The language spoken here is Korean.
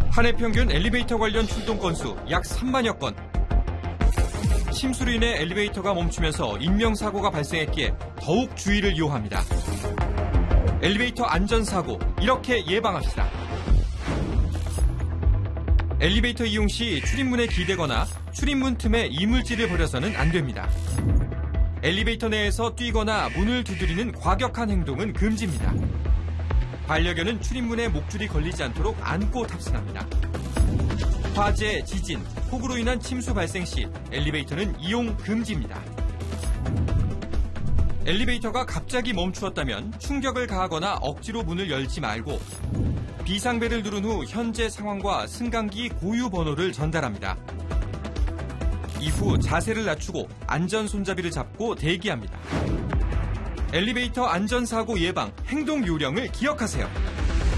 한 해 평균 엘리베이터 관련 출동 건수 약 3만여 건. 침수로 인해 엘리베이터가 멈추면서 인명사고가 발생했기에 더욱 주의를 요합니다. 엘리베이터 안전사고, 이렇게 예방합시다. 엘리베이터 이용 시 출입문에 기대거나 출입문 틈에 이물질을 버려서는 안 됩니다. 엘리베이터 내에서 뛰거나 문을 두드리는 과격한 행동은 금지입니다. 반려견은 출입문에 목줄이 걸리지 않도록 안고 탑승합니다. 화재, 지진, 폭우로 인한 침수 발생 시 엘리베이터는 이용 금지입니다. 엘리베이터가 갑자기 멈추었다면 충격을 가하거나 억지로 문을 열지 말고 비상벨을 누른 후 현재 상황과 승강기 고유 번호를 전달합니다. 이후 자세를 낮추고 안전 손잡이를 잡고 대기합니다. 엘리베이터 안전사고 예방 행동 요령을 기억하세요.